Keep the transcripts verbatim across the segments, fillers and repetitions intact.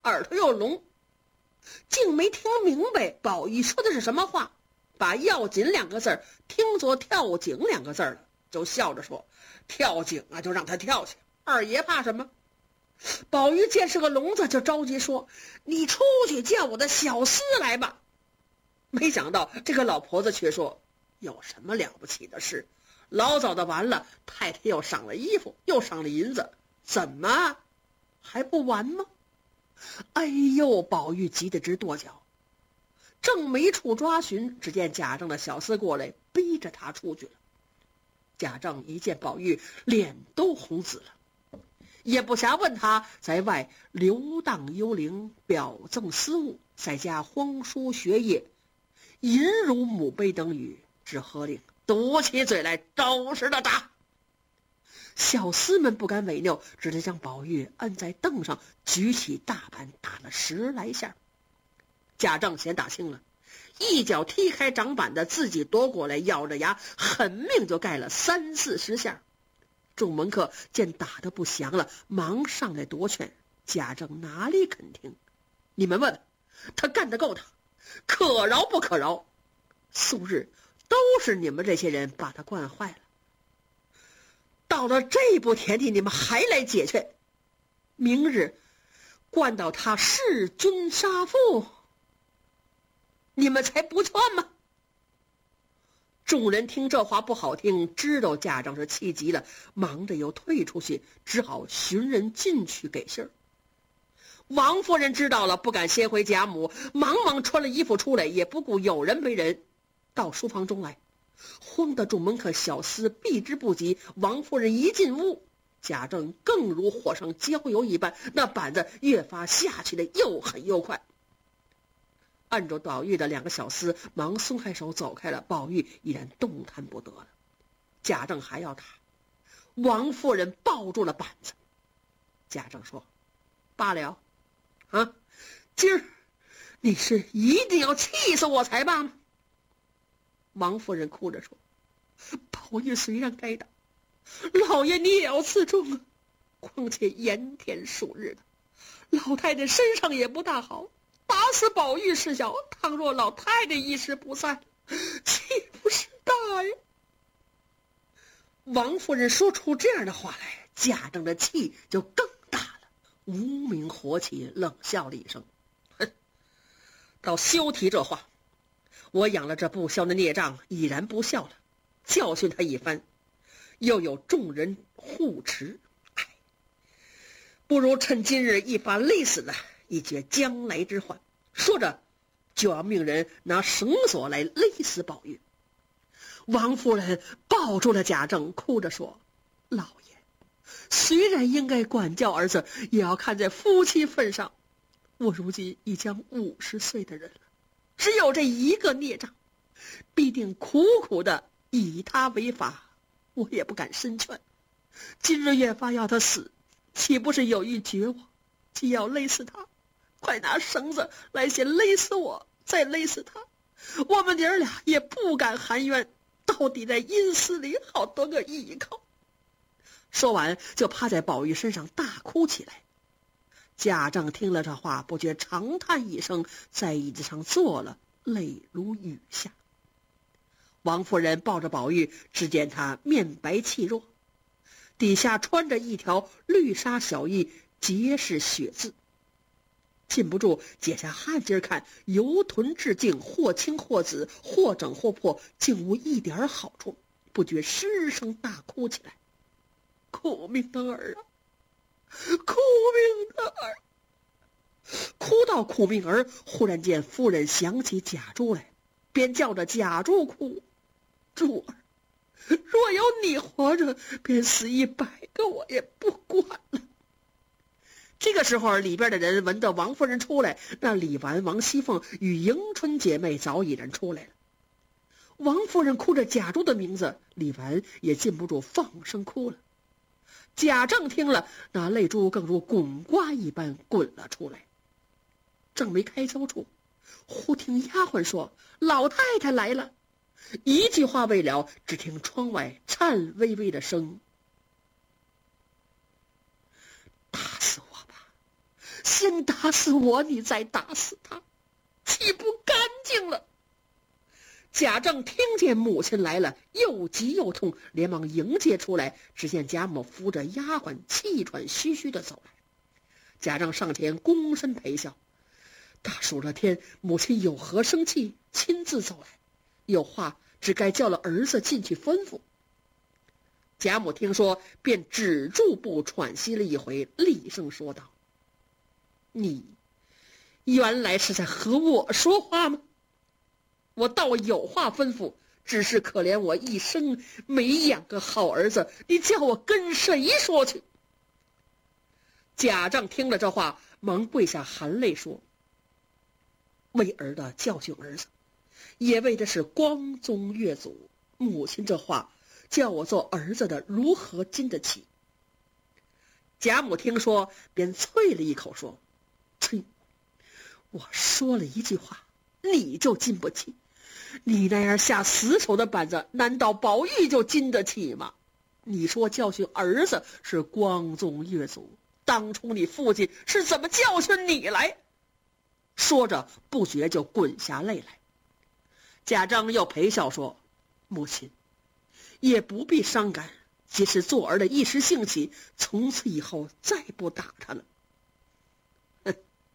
耳朵又聋，竟没听明白宝玉说的是什么话，把要紧两个字儿听作跳井两个字了，就笑着说：跳井啊，就让他跳去，二爷怕什么？宝玉见是个聋子，就着急说：你出去叫我的小厮来吧。没想到这个老婆子却说：有什么了不起的事？老早的完了，太太又赏了衣服，又赏了银子，怎么还不完吗？哎呦，宝玉急得直跺脚，正没处抓寻，只见贾政的小厮过来，逼着他出去了。贾政一见宝玉，脸都红紫了，也不暇问他在外游荡幽灵，表赠私物，在家荒疏学业，淫辱母卑等语，只喝令堵起嘴来，着实的打。小厮们不敢违拗，只得将宝玉摁在凳上，举起大板打了十来下。贾政先打轻了，一脚踢开掌板的，自己夺过来，咬着牙狠命就盖了三四十下。众门客见打得不响了，忙上来夺劝，贾政哪里肯听？你们问他干得够他，可饶不可饶？素日都是你们这些人把他惯坏了，到了这步田地，你们还来解劝？明日惯到他弑君杀父，你们才不劝吗？众人听这话不好听，知道贾政是气急了，忙着又退出去，只好寻人进去给信儿。王夫人知道了，不敢先回贾母，忙忙穿了衣服出来，也不顾有人没人，到书房中来，慌得众门客小厮避之不及。王夫人一进屋，贾政更如火上浇油一般，那板子越发下去的又狠又快。按着宝玉的两个小厮忙松开手走开了，宝玉已然动弹不得了。贾政还要打，王夫人抱住了板子。贾政说：罢了啊，今儿你是一定要气死我才罢吗？王夫人哭着说：宝玉虽然该打，老爷你也要自重啊，况且炎天暑日的，老太太身上也不大好，打死宝玉是小，倘若老太太一时不散，岂不是大呀？王夫人说出这样的话来，贾政的气就更大了，无名火起，冷笑了一声：哼，倒休提这话，我养了这不孝的孽障，已然不孝了，教训他一番，又有众人护持，哎，不如趁今日一把勒死了，以绝将来之患。说着就要命人拿绳索来勒死宝玉。王夫人抱住了贾政，哭着说：老爷虽然应该管教儿子，也要看在夫妻份上，我如今已将五十岁的人了，只有这一个孽障，必定苦苦的以他为法，我也不敢深劝。今日越发要他死，岂不是有意绝望？既要勒死他，快拿绳子来先勒死我，再勒死他，我们娘俩也不敢含冤，到底在阴司里好得个依靠。说完就趴在宝玉身上大哭起来。贾政听了这话，不觉长叹一声，在椅子上坐了，泪如雨下。王夫人抱着宝玉，只见他面白气弱，底下穿着一条绿纱小衣，结实血渍，禁不住解下汗巾看，由臀至颈，或青或紫，或整或破，竟无一点好处，不觉失声大哭起来：苦命的儿啊，苦命的儿！哭到苦命儿，忽然间夫人想起贾珠来，便叫着贾珠哭：珠儿，若有你活着，便死一百个我也不管了。这个时候，里边的人闻到王夫人出来，那李纨、王熙凤与迎春姐妹早已然出来了。王夫人哭着贾珠的名字，李纨也禁不住放声哭了。贾政听了，那泪珠更如滚瓜一般滚了出来。正没开交处，忽听丫鬟说：老太太来了。一句话未了，只听窗外颤巍巍的声：打死我吧， 先打死我，你再打死他，岂不干净了？贾政听见母亲来了，又急又痛，连忙迎接出来。只见贾母扶着丫鬟，气喘吁吁地走来。贾政上前躬身陪笑：“大暑了天，母亲有何生气，亲自走来，有话只该叫了儿子进去吩咐。”贾母听说，便止住步喘息了一回，厉声说道：“你原来是在和我说话吗？我倒有话吩咐，只是可怜我一生没养个好儿子，你叫我跟谁说去？”贾政听了这话，忙跪下含泪说：“为儿的教训儿子，也为的是光宗越祖。母亲这话叫我做儿子的如何经得起？”贾母听说，便啐了一口说：“呸！我说了一句话，你就经不起？你那样下死手的板子，难道宝玉就经得起吗？你说教训儿子是光宗越祖，当初你父亲是怎么教训你来？”说着不觉就滚下泪来。贾政又陪笑说：“母亲也不必伤感，即是做儿的一时兴起，从此以后再不打他了。”哼！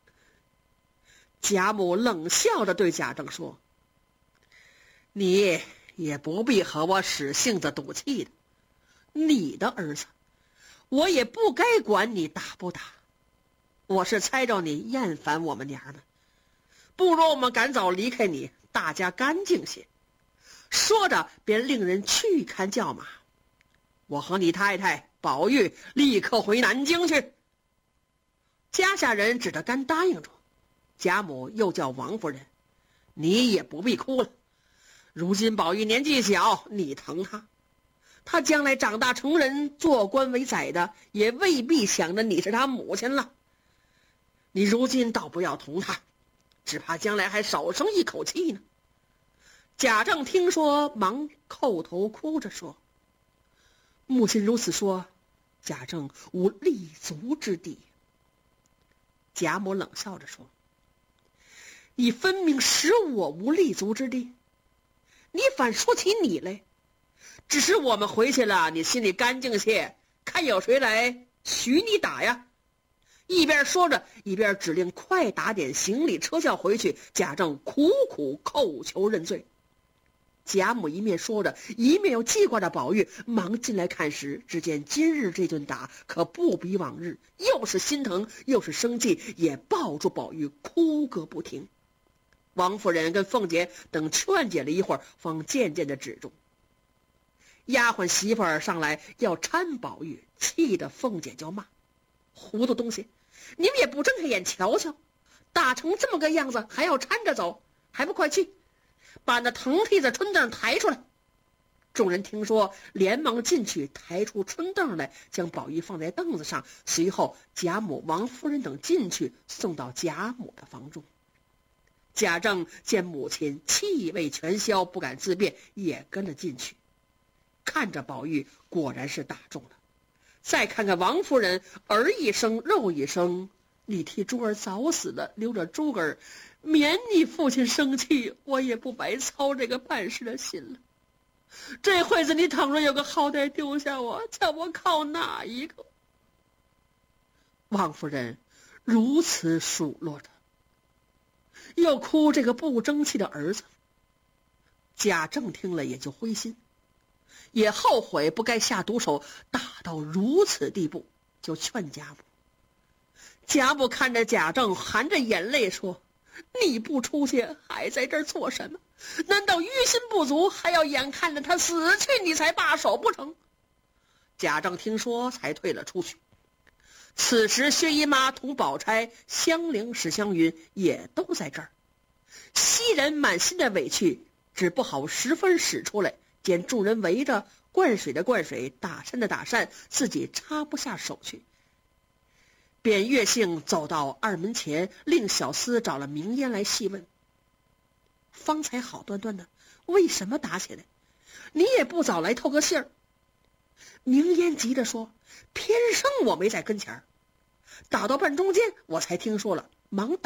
贾母冷笑着对贾政说：“你也不必和我使性子赌气的，你的儿子我也不该管你打不打，我是猜着你厌烦我们娘们，不如我们赶早离开你，大家干净些。”说着便令人去看叫马，我和你太太宝玉立刻回南京去。家下人只得干答应着。贾母又叫王夫人：“你也不必哭了，如今宝玉年纪小，你疼他，他将来长大成人，做官为宰的，也未必想着你是他母亲了。你如今倒不要同他，只怕将来还少生一口气呢。”贾政听说，忙叩头哭着说：“母亲如此说，贾政无立足之地。”贾母冷笑着说：“你分明使我无立足之地，你反说起你来。只是我们回去了，你心里干净些，看有谁来许你打呀。”一边说着，一边指令快打点行李车轿回去。贾政苦苦叩求认罪。贾母一面说着，一面又记挂着宝玉，忙进来看时，只见今日这顿打可不比往日，又是心疼又是生气，也抱住宝玉哭个不停。王夫人跟凤姐等劝解了一会儿，方渐渐的止住。丫鬟媳妇儿上来要搀宝玉，气得凤姐就骂：“糊涂东西，你们也不睁开眼瞧瞧，打成这么个样子还要搀着走，还不快去把那藤屉子春凳抬出来！”众人听说，连忙进去抬出春凳来，将宝玉放在凳子上。随后贾母、王夫人等进去，送到贾母的房中。贾政见母亲气味全消，不敢自辩，也跟了进去。看着宝玉，果然是打中了。再看看王夫人，儿一生肉一生，你替珠儿早死了，留着珠儿，免你父亲生气，我也不白操这个办事的心了。这会子你倘若有个好歹丢下我，叫我靠哪一个？王夫人如此数落着，又哭这个不争气的儿子。贾政听了也就灰心，也后悔不该下毒手，打到如此地步，就劝贾母。贾母看着贾政，含着眼泪说：“你不出去，还在这儿做什么？难道于心不足，还要眼看着他死去，你才罢手不成？”贾政听说，才退了出去。此时薛姨妈同宝钗、香菱、史湘云也都在这儿。袭人满心的委屈，只不好十分使出来，见众人围着，灌水的灌水，打扇的打扇，自己插不下手去，便越性走到二门前，令小厮找了明烟来细问：“方才好端端的，为什么打起来？你也不早来透个信儿。”明烟急着说：“偏生我没在跟前儿。 打到半中间我才听说了，忙